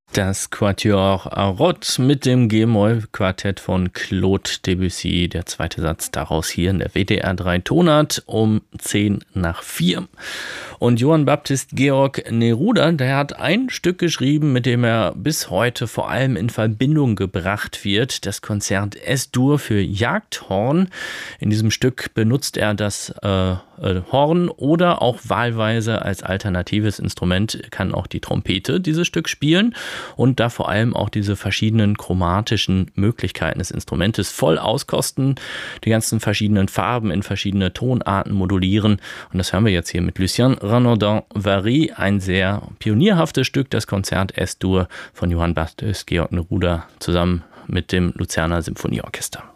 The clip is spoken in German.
Das Quatuor Arot mit dem G-Moll-Quartett von Claude Debussy. Der zweite Satz daraus hier in der WDR 3 Tonart um 4:10. Und Johann Baptist Georg Neruda, der hat ein Stück geschrieben, mit dem er bis heute vor allem in Verbindung gebracht wird. Das Konzert S-Dur für Jagdhorn. In diesem Stück benutzt er das Horn oder auch wahlweise als alternatives Instrument kann auch die Trompete dieses Stück spielen und da vor allem auch diese verschiedenen chromatischen Möglichkeiten des Instrumentes voll auskosten, die ganzen verschiedenen Farben in verschiedene Tonarten modulieren. Und das hören wir jetzt hier mit Lucien Renaudin-Vary, ein sehr pionierhaftes Stück, das Konzert S-Dur von Johann Baptist Georg Neruda zusammen mit dem Luzerner Symphonieorchester.